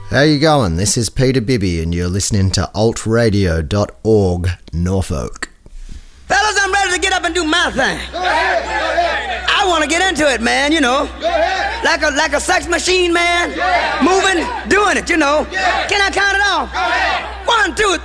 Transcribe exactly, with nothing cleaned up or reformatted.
How you going? This is Peter Bibby and you're listening to alt radio dot org Norfolk. Fellas, I'm ready to get up and do my thing. Go ahead, go ahead. I want to get into it, man, you know. Go ahead. Like a like a sex machine, man. Yeah. Moving, doing it, you know. Yeah. Can I count it off? Go ahead. One, two,